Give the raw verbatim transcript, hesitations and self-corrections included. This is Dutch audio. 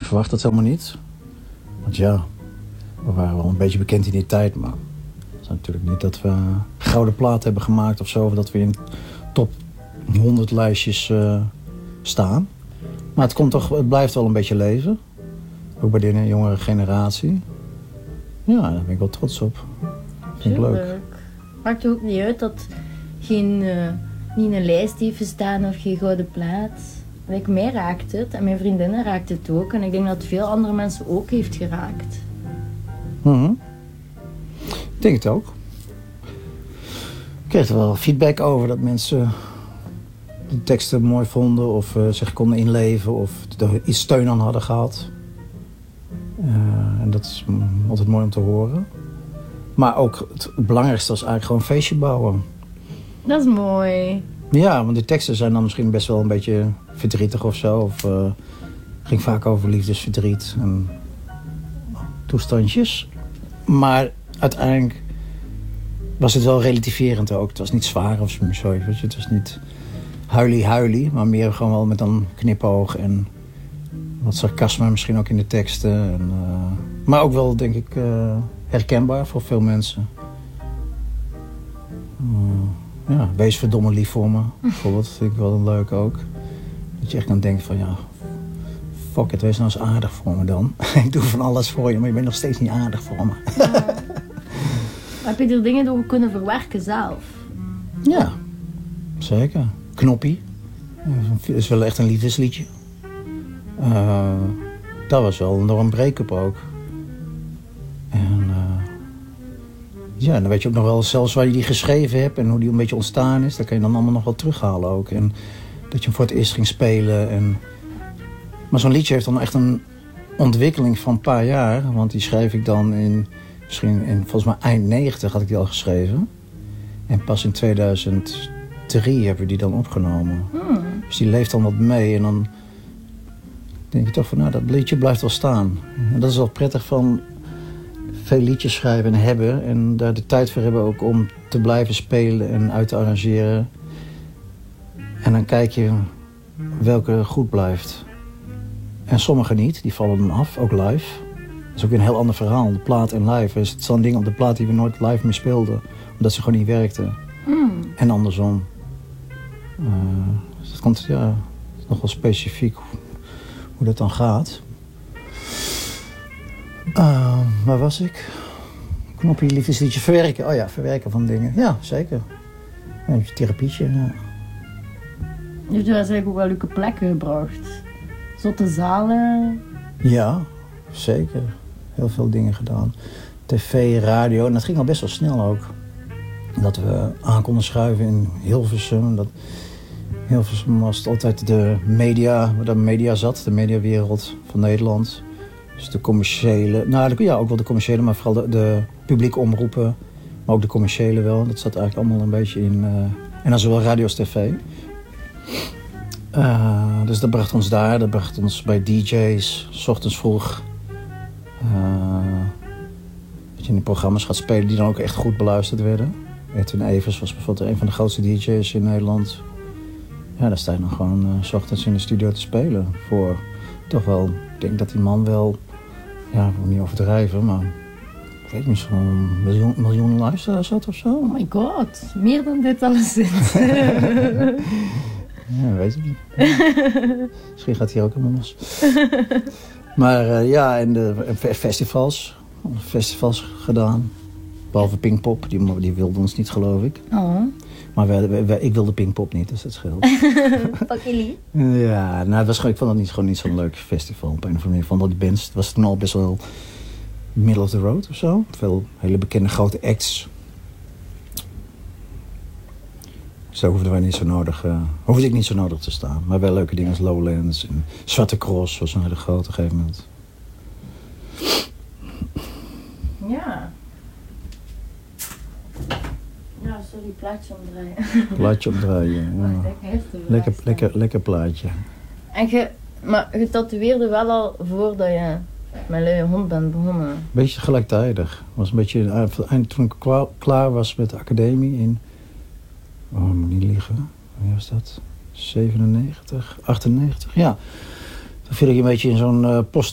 verwacht dat helemaal niet. Want ja, we waren wel een beetje bekend in die tijd, maar het is natuurlijk niet dat we gouden plaat hebben gemaakt of zo, of dat we in top honderd lijstjes uh, staan. Maar het komt toch, het blijft wel een beetje leven. Ook bij de jongere generatie. Ja, daar ben ik wel trots op. Vind ik leuk. Maakt het ook niet uit dat geen, uh, niet een lijst heeft gestaan of geen gouden plaat. Like, mij raakt het en mijn vriendinnen raakt het ook. En ik denk dat het veel andere mensen ook heeft geraakt. Mm-hmm. Ik denk het ook. Ik kreeg er wel feedback over dat mensen de teksten mooi vonden of uh, zich konden inleven of er iets steun aan hadden gehad. Uh, en dat is altijd mooi om te horen. Maar ook het belangrijkste was eigenlijk gewoon een feestje bouwen. Dat is mooi. Ja, want die teksten zijn dan misschien best wel een beetje verdrietig of zo. Of uh, ging vaak over liefdesverdriet en toestandjes. Maar uiteindelijk was het wel relativerend ook. Het was niet zwaar of zo. Het was niet huilie-huilie, maar meer gewoon wel met een knipoog en wat sarcasme misschien ook in de teksten. En, uh, maar ook wel, denk ik, uh, herkenbaar voor veel mensen. Uh, ja, wees verdomme lief voor me, bijvoorbeeld. Dat vind ik wel leuk ook. Dat je echt kan denken van, ja, fuck it, wees nou eens aardig voor me dan. Ik doe van alles voor je, maar je bent nog steeds niet aardig voor me. Ja. Heb je er dingen door kunnen verwerken zelf? Ja, zeker. Knoppie. Dat is wel echt een liefdesliedje. Uh, dat was wel door een break-up ook. En uh, ja, dan weet je ook nog wel zelfs waar je die geschreven hebt en hoe die een beetje ontstaan is. Dat kan je dan allemaal nog wel terughalen ook. En dat je hem voor het eerst ging spelen. En... Maar zo'n liedje heeft dan echt een ontwikkeling van een paar jaar. Want die schreef ik dan in, misschien in, volgens mij eind negentig had ik die al geschreven. En pas in tweeduizend drie hebben we die dan opgenomen. Hmm. Dus die leeft dan wat mee en dan denk je toch van, nou, dat liedje blijft wel staan. En dat is wel prettig van veel liedjes schrijven en hebben. En daar de tijd voor hebben ook om te blijven spelen en uit te arrangeren. En dan kijk je welke goed blijft. En sommige niet, die vallen dan af, ook live. Dat is ook een heel ander verhaal, de plaat en live. Er zit zo'n ding op de plaat die we nooit live meer speelden. Omdat ze gewoon niet werkten. Hmm. En andersom. Uh, dus het komt, ja, nog wel specifiek hoe, hoe dat dan gaat. Uh, waar was ik? Knoppie, liefdesliedje, verwerken. Oh ja, verwerken van dingen. Ja, zeker. Een therapietje. Ja. Je hebt eigenlijk ook wel leuke plekken gebracht. Zotte zalen. Ja, zeker. Heel veel dingen gedaan. Tv, radio. En dat ging al best wel snel ook. Dat we aan konden schuiven in Hilversum. Dat Hilversum was altijd de media, waar de media zat. De mediawereld van Nederland. Dus de commerciële, nou ja, ook wel de commerciële, maar vooral de, de publieke omroepen. Maar ook de commerciële wel. Dat zat eigenlijk allemaal een beetje in. Uh, en dan zowel radio als tv. Uh, dus dat bracht ons daar. Dat bracht ons bij D J's. 's Ochtends vroeg. Uh, dat je in die programma's gaat spelen die dan ook echt goed beluisterd werden. Edwin Evers was bijvoorbeeld een van de grootste D J's in Nederland. Ja, daar sta je dan gewoon uh, 's ochtends in de studio te spelen. Voor toch wel, ik denk dat die man wel, ja, ik wil niet overdrijven, maar ik weet niet, zo'n miljoen, miljoen luisteraars had of zo. Oh my god, meer dan dit alleszins. Ja, weet ik niet. Misschien gaat hij ook helemaal los. Maar uh, ja, en de en festivals. Festivals gedaan. Behalve Pinkpop, die, die wilde ons niet, geloof ik. Oh. Maar wij, wij, wij, ik wilde Pinkpop niet, dus dat scheelt. Pak jullie? Ja, nou, het was gewoon, ik vond dat niet, gewoon niet zo'n leuk festival. Op een of andere manier. Ik vond dat die bands, het was toen al best wel middle of the road of zo. Veel hele bekende grote acts. Dus daar hoefden wij niet zo nodig, uh, hoefde ik niet zo nodig te staan. Maar wel leuke dingen als Lowlands en Zwarte Cross was een hele grote op een gegeven moment. Ja. Ja, sorry, plaatje omdraaien. Plaatje omdraaien, ja. Lekker, lekker, lekker plaatje. En je, maar je tatoeëerde wel al voordat je met Luie Hond bent begonnen? Beetje gelijktijdig. Was een beetje, toen ik klaar was met de academie in, oh, ik moet niet liegen, wanneer was dat? zevenennegentig, achtennegentig, ja. Toen viel ik een beetje in zo'n uh, post